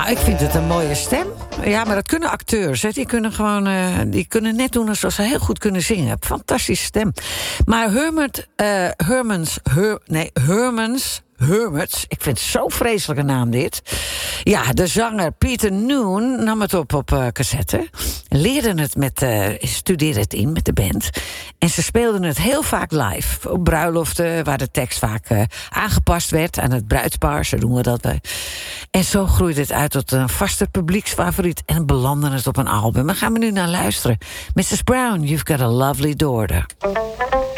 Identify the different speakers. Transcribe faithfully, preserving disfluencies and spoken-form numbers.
Speaker 1: Nou, ik vind het een mooie stem. Ja, maar dat kunnen acteurs. Hè. Die kunnen gewoon, uh, die kunnen net doen alsof ze heel goed kunnen zingen. Fantastische stem. Maar Hermit, uh, Hermans, Her, nee, Hermans... Hermits, ik vind het zo'n vreselijke naam dit. Ja, de zanger Peter Noon nam het op op uh, cassette. Leerde het met, uh, studeerde het in met de band. En ze speelden het heel vaak live. Op bruiloften, waar de tekst vaak uh, aangepast werd aan het bruidspaar, zo doen we dat bij. En zo groeide het uit tot een vaste publieksfavoriet en belandde het op een album. Daar gaan we nu naar luisteren. missus Brown, You've Got a Lovely Daughter.